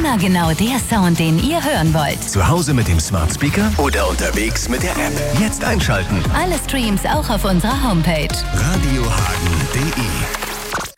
Immer genau der Sound, den ihr hören wollt. Zu Hause mit dem Smart Speaker oder unterwegs mit der App. Jetzt einschalten. Alle Streams auch auf unserer Homepage. radiohagen.de